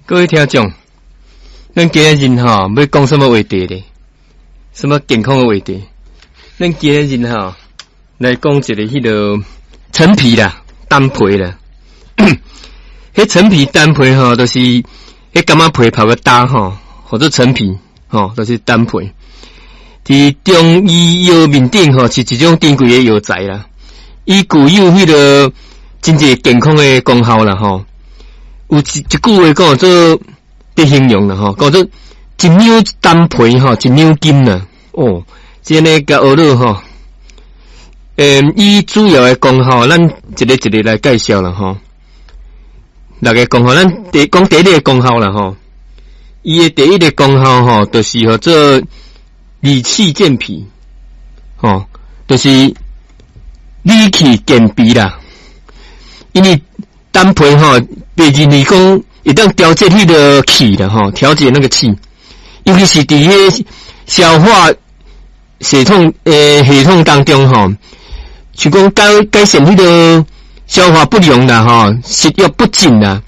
各位听众，咱今日人哈要讲什么话题咧？什么健康的话题？咱今日人哈来讲一个迄个陈皮啦、丹皮啦。迄陈皮、丹皮哈，都是迄柑仔皮泡个搭哈，或者陈皮哈，都是丹皮。伫中医药面顶吼，是一种珍贵的药材啦。伊具有迄个真侪健康的功效啦吼。有一句话讲做的形容啦吼，讲做一两丹皮吼，一两金啦。哦，这个甲学了吼。伊主要的功效，咱一个一个来介绍啦吼。六个功效，咱讲第一个功效啦吼。伊的第一个功效吼，就是吼做理气健脾，吼，就是理气健脾啦。因为丹皮吼，别人嚟讲，一旦调节迄个气啦吼，调节那个气，尤其是伫迄消化系统当中吼，像讲改善迄个消化不良啦吼，食欲不振啦。